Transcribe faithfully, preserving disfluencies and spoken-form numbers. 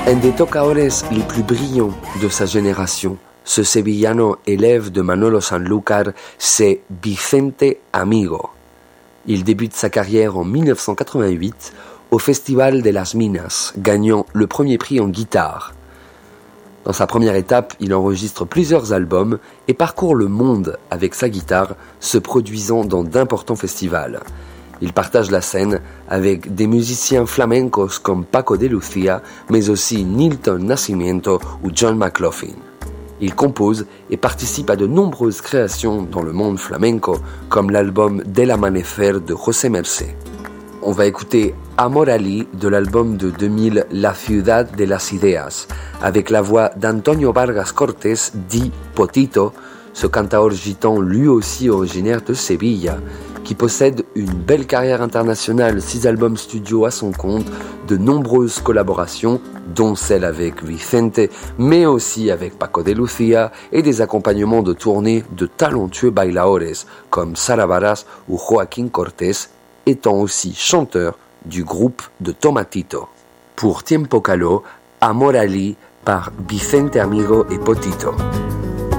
Un des tocadores les plus brillants de sa génération, ce sevillano élève de Manolo Sanlúcar, c'est Vicente Amigo. Il débute sa carrière en dix-neuf cent quatre-vingt-huit au Festival de las Minas, gagnant le premier prix en guitare. Dans sa première étape, il enregistre plusieurs albums et parcourt le monde avec sa guitare, se produisant dans d'importants festivals. Il partage la scène avec des musiciens flamencos comme Paco de Lucía, mais aussi Nilton Nascimento ou John McLaughlin. Il compose et participe à de nombreuses créations dans le monde flamenco, comme l'album Del Amanecer de José Mercé. On va écouter Amor-Ali de l'album de deux mille La Ciudad de las Ideas, avec la voix d'Antonio Vargas Cortés, dit Potito, ce cantaor gitan lui aussi originaire de Sevilla, qui possède une belle carrière internationale, six albums studio à son compte, de nombreuses collaborations, dont celle avec Vicente, mais aussi avec Paco de Lucía, et des accompagnements de tournée de talentueux bailaores comme Sara Baras ou Joaquín Cortés, étant aussi chanteur du groupe de Tomatito. Pour Tiempo Caló, Amor-Ali par Vicente Amigo et Potito.